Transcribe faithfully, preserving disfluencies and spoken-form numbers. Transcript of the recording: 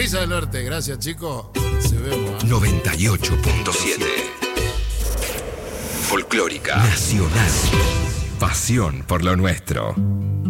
Brisa del Norte, gracias chicos. Se vemos. ¿eh? noventa y ocho punto siete. Folclórica. Nacional. Pasión por lo nuestro.